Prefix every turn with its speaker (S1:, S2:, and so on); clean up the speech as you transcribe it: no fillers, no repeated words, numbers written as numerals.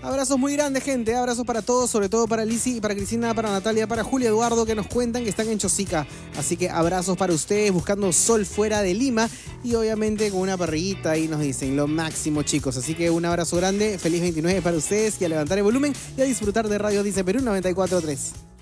S1: Abrazos muy grandes, gente. Abrazos para todos, sobre todo para Lizzy, para Cristina, para Natalia, para Julia Eduardo, que nos cuentan que están en Chosica. Así que abrazos para ustedes, buscando sol fuera de Lima. Y obviamente con una parrillita ahí nos dicen lo máximo, chicos. Así que un abrazo grande, feliz 29 para ustedes y a levantar el volumen y a disfrutar de Radio Dice Perú 94.3.